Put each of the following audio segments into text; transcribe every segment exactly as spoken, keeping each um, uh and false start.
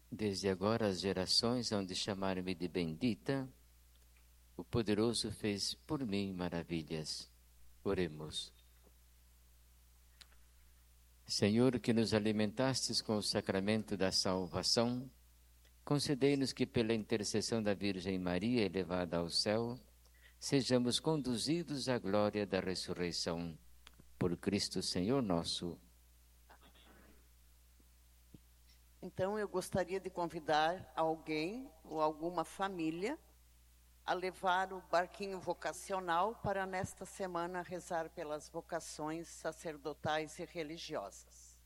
Desde agora as gerações hão de chamar-me de bendita. O poderoso fez por mim maravilhas. Oremos. Senhor, que nos alimentastes com o sacramento da salvação, concedei-nos que pela intercessão da Virgem Maria elevada ao céu, sejamos conduzidos à glória da ressurreição. Por Cristo Senhor nosso. Então, eu gostaria de convidar alguém ou alguma família a levar o barquinho vocacional para, nesta semana, rezar pelas vocações sacerdotais e religiosas.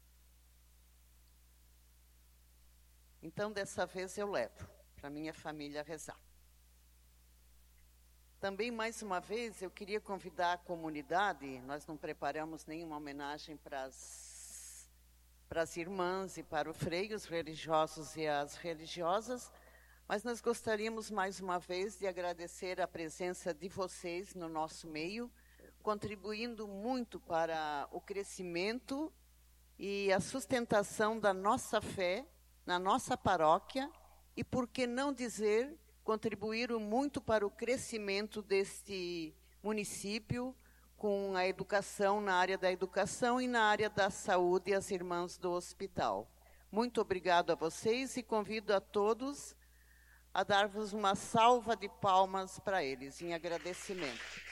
Então, dessa vez, eu levo para minha família rezar. Também, mais uma vez, eu queria convidar a comunidade, nós não preparamos nenhuma homenagem para as, para as irmãs e para o freio, os religiosos e as religiosas, mas nós gostaríamos, mais uma vez, de agradecer a presença de vocês no nosso meio, contribuindo muito para o crescimento e a sustentação da nossa fé na nossa paróquia e, por que não dizer, contribuíram muito para o crescimento deste município com a educação, na área da educação e na área da saúde, as irmãs do hospital. Muito obrigado a vocês e convido a todos a dar-vos uma salva de palmas para eles, em agradecimento.